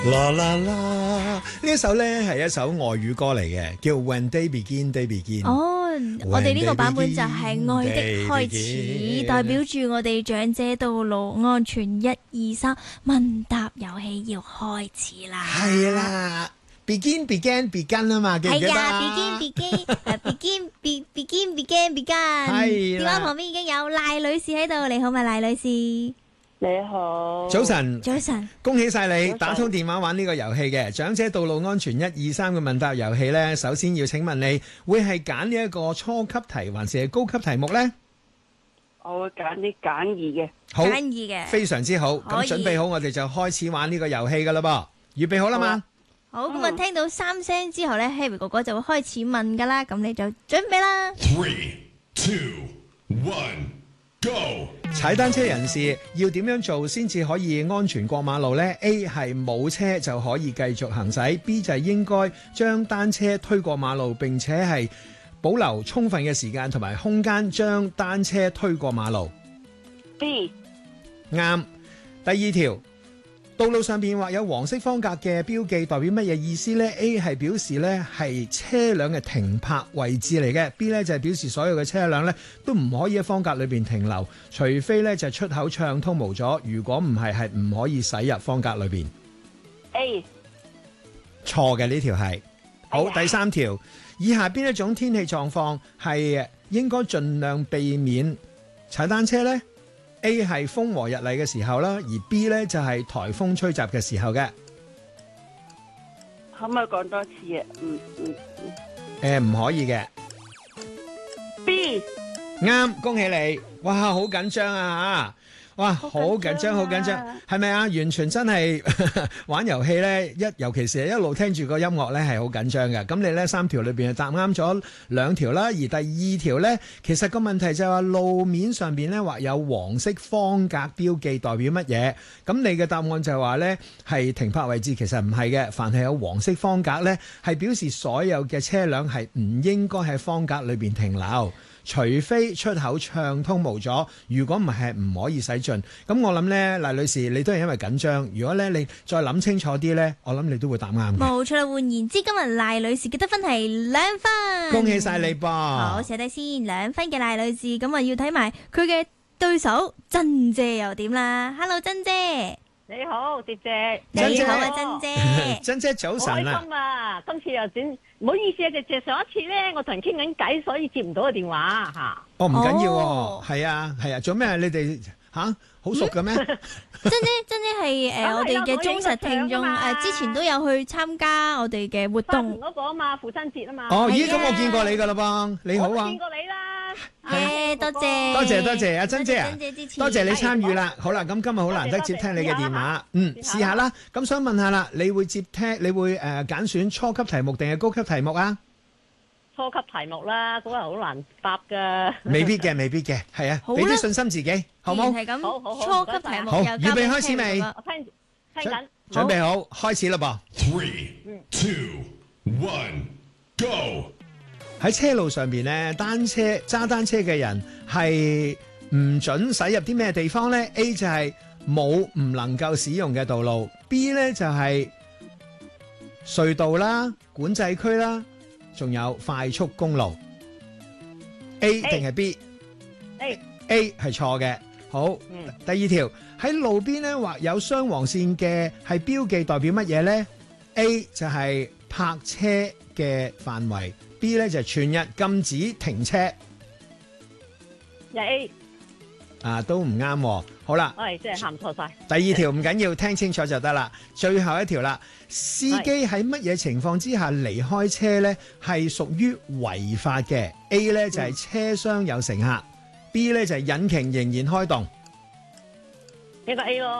啦啦啦！呢一首咧係一首外語歌嚟嘅，叫 When Day Begin Day Begin。 哦，我哋呢個版本就係愛的開始，代表住我哋長者道路安全1、2、3問答遊戲要開始啦。 係啦，begin 啊嘛，記唔記得啊？ begin。 係啦。 電話旁邊已經有賴女士喺度，你好嘛，賴女士。 你好， 早晨， 早晨， 恭喜晒你早晨打通電話玩呢個遊戲嘅長者道路安全1、2、3嘅問答遊戲呢。首先要請問你會係揀呢一個初級題還是係高級題目呢？ 我會揀啲簡易嘅。 好， 簡易嘅， 非常之好。 可以咁準備好，我哋就開始玩呢個遊戲噶啦噃。預備好啦嘛？ 好，咁啊聽到3聲之後呢 Harry 哥哥就會開始問噶啦，咁你就準備啦。 3, 2, 1, go！ 踩單車人士要點樣做先至可以安全過馬路呢？ A 係冇車就可以繼續行駛， B 就係應該將單車推過馬路，並且係保留充分嘅時間同埋空間將單車推過馬路。 B 啱。第二條，道路上邊畫有黃色方格嘅標記代表乜嘢意思呢？ A 係表示呢係車輛嘅停泊位置嚟嘅， B 呢就係表示所有嘅車輛呢都唔可以喺方格裏邊停留，除非呢就係出口暢通無阻，如果唔係唔可以駛入方格裏邊。 A 錯嘅，呢條係。好，第三條，以下邊一種天氣狀況係應該盡量避免踩單車呢？ A 係風和日麗嘅時候啦，而 B 呢就係颱風吹襲嘅時候嘅。 可唔可以講多次啊？ 唔可以嘅。 B 啱，恭喜你！哇，好緊張啊！哇，好緊張，好緊張，係咪啊？完全真係玩遊戲呢，尤其是一路聽住個音樂呢，係好緊張嘅。咁你呢3條裏邊答啱咗2條啦，而第2條呢，其實個問題就係話路面上邊呢畫有黃色方格標記代表乜嘢？咁你嘅答案就係話呢係停泊位置，其實唔係嘅。凡係有黃色方格呢，係表示所有嘅車輛係唔應該喺方格裏邊停留，除非出口暢通無阻，如果唔係唔可以駛進。咁我諗呢，賴女士你都係因為緊張，如果咧你再諗清楚啲呢，我諗你都會答啱嘅。 冇錯啦，換言之，今日賴女士嘅得分係2分， 恭喜晒你噃！ 好，寫低先2分嘅賴女士，咁啊要睇埋佢嘅對手珍姐又點啦。Hello， 珍姐。 你好，姐姐。 你好啊，珍姐。 珍姐早晨開心啊！今次又轉，唔好意思啊，姐姐，上一次咧我同人傾緊偈，所以接唔到個電話吓。 哦，唔緊要喎，係啊係啊，做咩？你哋好熟嘅咩？ 珍姐係我哋嘅忠實聽眾，之前都有去參加我哋嘅活動嗰個啊嘛，父親節啊嘛。 哦，咦，咁我見過你噶啦噃，你好啊。 見過你啦。 多謝多謝阿珍姐啊，多謝你參與啦。好啦，咁今日好難得接聽你嘅電話，試下啦。咁想問下啦，你會揀選初級題目定係高級題目啊？ 初級題目啦，嗰個好難答噶。 未必嘅，係啊，俾啲信心自己，好冇？ 係咁， 好， 初級題目好，預備開始未？ 我聽緊。 準備好，開始啦噃。 3, 2, 1, go！ 喺車路上邊咧，揸單車嘅人係唔准駛入啲咩地方呢？ A 就係冇唔能夠使用嘅道路， B 呢就係隧道啦、管制區啦，仲有快速公路。A 定係 B？A 係錯嘅。好，第2條，喺路邊咧畫有雙黃線嘅係標記代表乜嘢呢？ A 就係泊車嘅範圍， B 咧就係全日禁止停車。 A 都唔啱。好啦， 即係喊錯晒。 第2條唔緊要，聽清楚就得啦。最後一條啦，司機喺乜嘢情況之下離開車呢？係屬於違法嘅。A 呢就係車廂有乘客，B 呢就係引擎仍然開動。 呢個 A 咯。